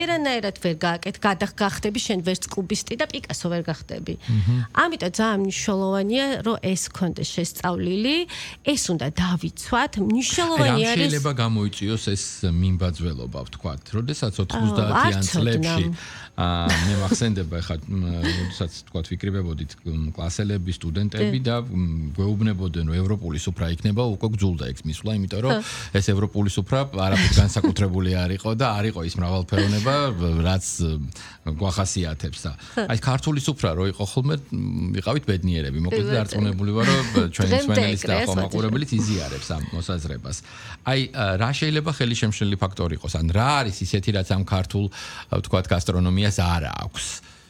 ერანაირად ვერ გახდები შენ ვერც კუბისტი და პიკასო ვერ გახდები. ამიტომ ძალიან მნიშვნელოვანია, რომ ეს გქონდეს შესწავლილი, ეს უნდა დავიცვათ, მნიშვნელოვანი არის. შეიძლება გამოიწვიოს ეს მიმბაძველობა, ვთქვათ, როდესაც 90-იან წლებში მე მახსენდება ხა, როდესაც ვთქვათ, ვიკრიბებოდით კლასელები, სტუდენტები და გვეუბნებოდნენ, რომ ევროპული სუფრა იქნება, უკვე გძულდა ეგ მისვლა, იმიტომ რომ ეს ევროპული სუფრა არაფერ განსაკუთრებული არ იყო და არ იყო ის მრავალფეროვნება, რაც გვახასიათებს და აი ქართული სუფრა რო იყო ხოლმე ვიყავით ბედნიერები, მოკლედ დარწმუნებული ვარ, რომ ჩვენი მსმენელის და ხომაყურებელიც იზიარებს ამ მოსაზრებას. აი რა შეიძლება ხელისშემშლელი ფაქტორი იყოს, ან რა არის ისეთი, რაც ამ ქართულ ვთქვათ გასტრონომიას არ აქვს?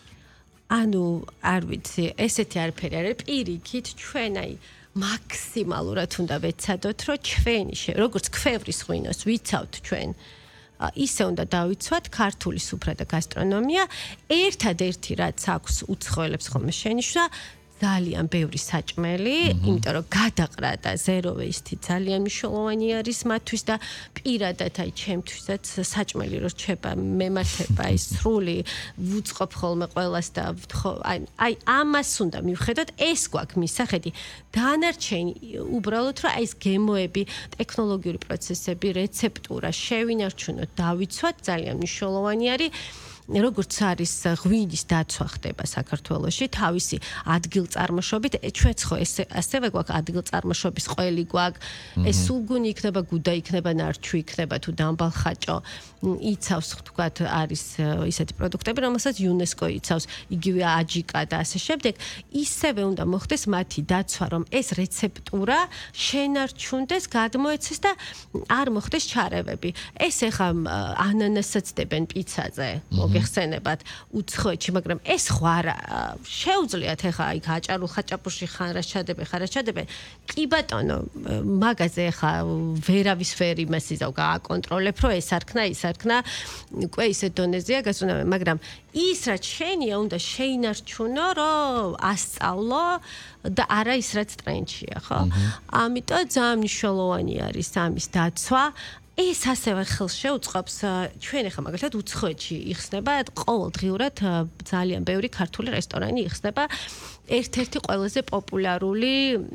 ანუ არ ვიცი, ესეთი არაფერი არის პირიქით ჩვენ აი მაქსიმალურად უნდა ვეცადოთ, რომ ჩვენი როგორც ქვევრის ღვინოს ვიცავთ ჩვენ ისე უნდა დავიცვათ ქართული სუფრა და გასტრონომია ერთადერთი რაც აქვს უცხოელებს ხოლმე შენიშვნა ძალიან ბევრი საჭმელი, იმიტომ რომ გადაყრა და zero waste ძალიან მნიშვნელოვანი არის მათთვის და პირადად აი ჩემთვისაც საჭმელი რო რჩება მემართება ის სრული ვუწყობ ხოლმე ყველას და აი ამას უნდა მივხედოთ ეს გვაქვს მისახედი დანარჩენი უბრალოდ რომ აი ეს გემოები ტექნოლოგიური პროცესები რეცეპტურა შევინარჩუნოთ დავიცვათ ძალიან მნიშვნელოვანი არის როგორც არის ღვინის დაცვა ხდება საქართველოში თავისი ადგილწარმოშობით ჩვენც ხო ასევე გვაქვს ადგილწარმოშობის ყველი გვაქვს ეს სულგუნი იქნება გუდა იქნება ნარჩუ იქნება თუ დამბალხაჭო იცავს თქვათ არის ისეთი პროდუქტები რომელსაც იუნესკო იცავს იგივე აჯიკა და ასე შემდეგ ისევე უნდა მოხდეს მათი დაცვა რომ ეს რეცეპტურა შენარჩუნდეს გადმოეცეს და არ მოხდეს ჩარევები ეს ეხა ანანასაც დებენ პიცაზე გეხსენებათ უცხოეთში, მაგრამ ეს ხო არა შეუძლიათ ახლა აი გაჭარულ ხაჭაპურში ხან რა ჩადებენ. კი ბატონო, მაგაზე ახლა ვერავის ვერ იმას იზავ გააკონტროლებ, რომ ეს არქნა, ის არქნა, უკვე ისე დონეზეა გასწრება, მაგრამ ის რაც შენია უნდა შეინარჩუნო, რომ ასწავლო და არა ის რაც ტრენდშია, ხო? ამიტომ ძალიან მნიშვნელოვანი არის ამის დაცვა. ეს ასევე ხელს შეუწყობს ჩვენ ახლა მაგალითად უცხოეთში იხსნება ყოველდღიურად ძალიან ბევრი ქართული რესტორანი იხსნება ერთ-ერთი ყველაზე პოპულარული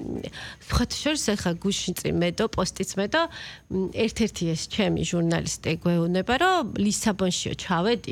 ხოთ შორს ახლა გუშინწი მედო პოსტიც მედო ერთ-ერთი ეს ჩემი ჟურნალისტი გვეუბნება რომ ლისაბონშიო ჩავედი